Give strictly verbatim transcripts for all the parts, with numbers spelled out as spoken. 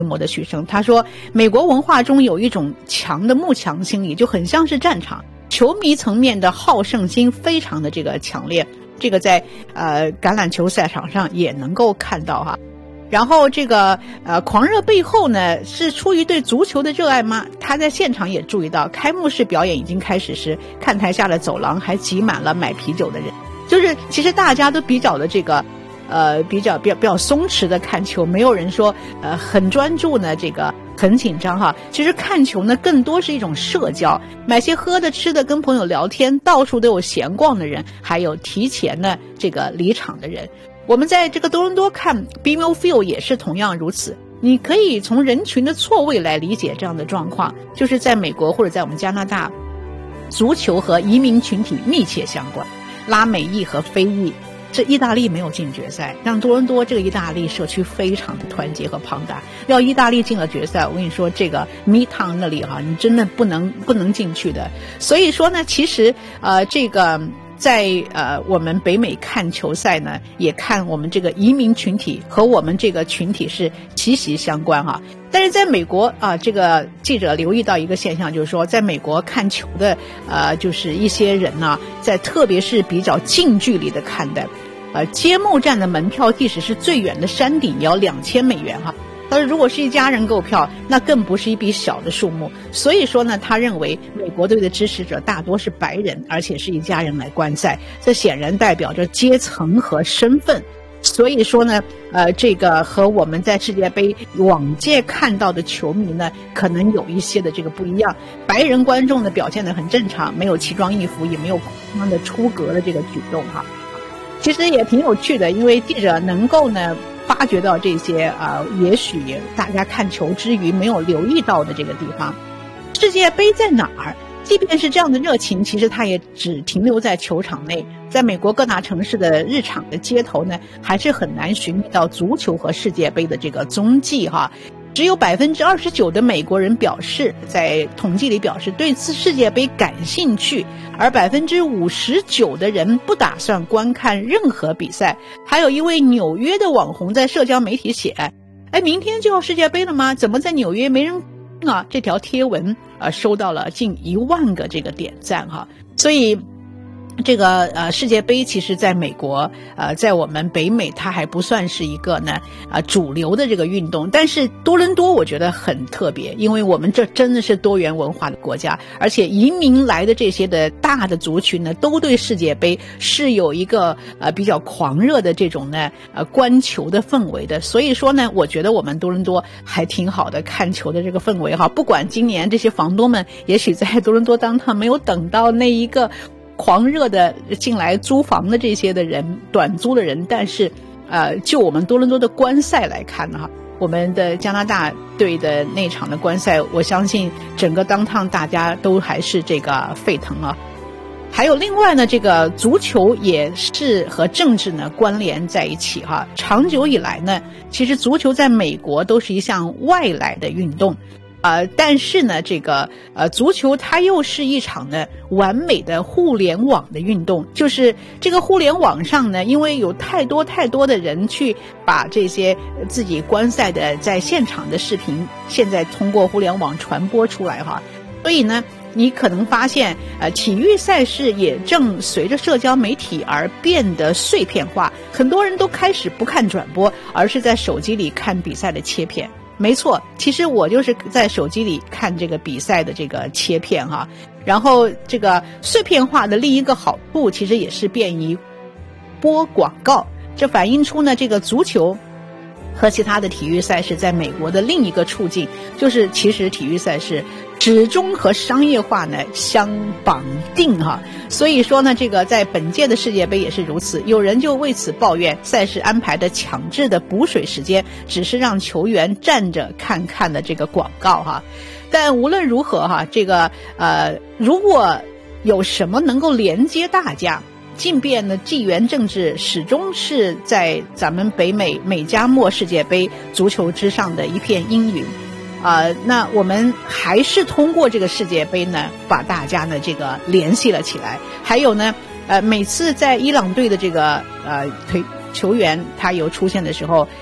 模的许生，他说美国文化中有一种强的慕强心理，就很像是战场，球迷层面的好胜心非常的这个强烈，这个在呃橄榄球赛场上也能够看到哈。然后这个呃狂热背后呢，是出于对足球的热爱吗？他在现场也注意到，开幕式表演已经开始时，看台下的走廊还挤满了买啤酒的人，就是其实大家都比较的这个呃比较比较比较松弛的看球，没有人说呃很专注呢，这个很紧张哈。其实看球呢更多是一种社交，买些喝的吃的，跟朋友聊天，到处都有闲逛的人，还有提前呢这个离场的人。我们在这个多伦多看 BMO Field 也是同样如此，你可以从人群的错位来理解这样的状况，就是在美国或者在我们加拿大，足球和移民群体密切相关，拉美裔和非裔，这意大利没有进决赛，让多伦多这个意大利社区非常的团结和庞大。要意大利进了决赛，我跟你说，这个 Midtown 那里哈，你真的不能不能进去的。所以说呢，其实呃这个。在呃我们北美看球赛呢，也看我们这个移民群体和我们这个群体是息息相关哈。但是在美国啊，这个记者留意到一个现象，就是说在美国看球的呃就是一些人呢，在特别是比较近距离的看待，呃揭幕战的门票即使是最远的山顶也要两千美元哈。但是如果是一家人购票，那更不是一笔小的数目。所以说呢，他认为美国队的支持者大多是白人，而且是一家人来观赛，这显然代表着阶层和身份。所以说呢，呃，这个和我们在世界杯往届看到的球迷呢，可能有一些的这个不一样。白人观众呢表现得很正常，没有奇装异服，也没有夸张的出格的这个举动哈。其实也挺有趣的，因为记者能够呢发掘到这些啊、呃，也许大家看球之余没有留意到的这个地方。世界杯在哪儿？即便是这样的热情，其实它也只停留在球场内。在美国各大城市的日常的街头呢，还是很难寻觅到足球和世界杯的这个踪迹哈。只有百分之二十九的美国人表示，在统计里表示对此世界杯感兴趣，而百分之五十九的人不打算观看任何比赛。还有一位纽约的网红在社交媒体写：“哎，明天就要世界杯了吗？怎么在纽约没人啊？”这条贴文呃收到了近一万个这个点赞哈，所以。这个呃世界杯其实在美国呃在我们北美它还不算是一个呢呃主流的这个运动，但是多伦多我觉得很特别，因为我们这真的是多元文化的国家，而且移民来的这些的大的族群呢都对世界杯是有一个呃比较狂热的这种呢呃观球的氛围的。所以说呢，我觉得我们多伦多还挺好的看球的这个氛围哈。不管今年这些房东们也许在多伦多当趟没有等到那一个狂热的进来租房的这些的人，短租的人，但是呃就我们多伦多的观赛来看呢哈，我们的加拿大队的那场的观赛，我相信整个当趟大家都还是这个沸腾啊。还有另外呢，这个足球也是和政治呢关联在一起哈。长久以来呢，其实足球在美国都是一项外来的运动。呃，但是呢，这个呃，足球它又是一场呢完美的互联网的运动，就是这个互联网上呢，因为有太多太多的人去把这些自己观赛的在现场的视频，现在通过互联网传播出来哈，所以呢，你可能发现，呃，体育赛事也正随着社交媒体而变得碎片化，很多人都开始不看转播，而是在手机里看比赛的切片。没错，其实我就是在手机里看这个比赛的这个切片哈，然后这个碎片化的另一个好处，其实也是便于播广告，这反映出呢这个足球和其他的体育赛事在美国的另一个处境，就是其实体育赛事始终和商业化呢相绑定哈，所以说呢，这个在本届的世界杯也是如此。有人就为此抱怨赛事安排的强制的补水时间，只是让球员站着看看的这个广告哈。但无论如何哈，这个呃，如果有什么能够连接大家，竞变的地缘政治始终是在咱们北美美加墨世界杯足球之上的一片阴云。呃，那我们还是通过这个世界杯呢，把大家呢这个联系了起来。还有呢，呃，每次在伊朗队的这个呃推球员他有出现的时候，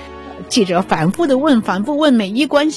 记者反复的问，反复问美伊关系